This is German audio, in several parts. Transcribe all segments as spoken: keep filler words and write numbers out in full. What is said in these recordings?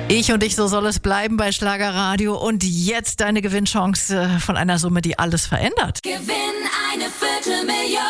Ich und ich, so soll es bleiben bei Schlagerradio. Und jetzt deine Gewinnchance von einer Summe, die alles verändert. Gewinn eine Viertelmillion.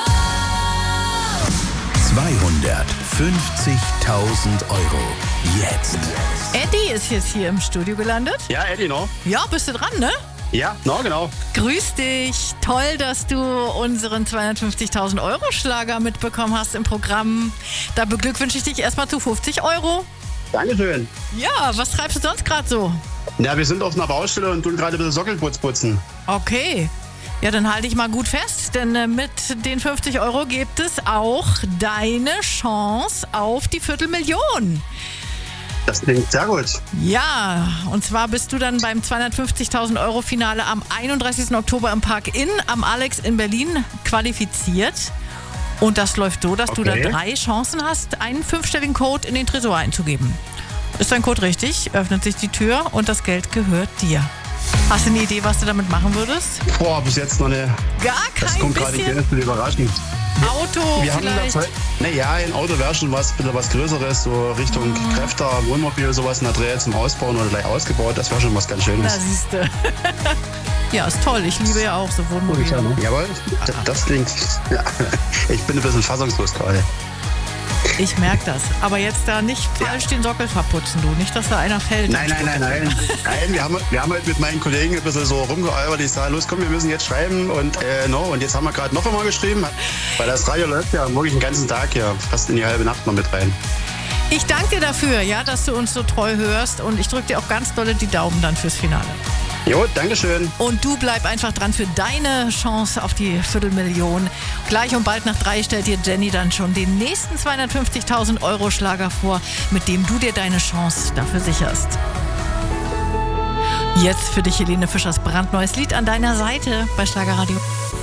zweihundertfünfzigtausend Euro. Jetzt. Eddie ist jetzt hier im Studio gelandet. Ja, Eddie, no? Ja, bist du dran, ne? Ja, no, genau. Grüß dich. Toll, dass du unseren zweihundertfünfzigtausend Euro Schlager mitbekommen hast im Programm. Da beglückwünsche ich dich erstmal zu fünfzig Euro. Dankeschön. Ja, was treibst du sonst gerade so? Ja, wir sind auf einer Baustelle und tun gerade ein bisschen Sockelputz putzen. Okay. Ja, dann halte ich mal gut fest, denn äh, mit den fünfzig Euro gibt es auch deine Chance auf die Viertelmillion. Das klingt sehr gut. Ja, und zwar bist du dann beim zweihundertfünfzigtausend Euro Finale am einunddreißigsten Oktober im Park Inn am Alex in Berlin qualifiziert. Und das läuft so, dass Okay. du da drei Chancen hast, einen fünfstelligen Code in den Tresor einzugeben. Ist dein Code richtig, öffnet sich die Tür und das Geld gehört dir. Hast du eine Idee, was du damit machen würdest? Boah, bis jetzt noch eine. Gar Das kein kommt gerade bisschen ein bisschen überraschend. Auto Wir haben vielleicht? das. Naja, ein Auto wäre schon was, bisschen was Größeres, so Richtung Mhm. Kräfter, Wohnmobil, sowas in der Dreh zum Ausbauen oder gleich ausgebaut. Das wäre schon was ganz Da Schönes. siehst du. Ja, ist toll. Ich liebe ja auch so Wohnmobile. Jawohl, das, das klingt. Ja, ich bin ein bisschen fassungslos gerade. Ich merke das. Aber jetzt da nicht falsch den Sockel verputzen, du. Nicht, dass da einer fällt. Nein, nein, nein, nein. Nein, wir haben, wir haben halt mit meinen Kollegen ein bisschen so rumgealbert. Ich sage, los, komm, wir müssen jetzt schreiben. Und, äh, no, und jetzt haben wir gerade noch einmal geschrieben, weil das Radio läuft ja wirklich den ganzen Tag ja fast in die halbe Nacht noch mit rein. Ich danke dir dafür, ja, dass du uns so treu hörst. Und ich drücke dir auch ganz dolle die Daumen dann fürs Finale. Jo, Dankeschön. Und du bleib einfach dran für deine Chance auf die Viertelmillion. Gleich und bald nach drei stellt dir Jenny dann schon den nächsten zweihundertfünfzigtausend Euro Schlager vor, mit dem du dir deine Chance dafür sicherst. Jetzt für dich Helene Fischers brandneues Lied an deiner Seite bei Schlagerradio.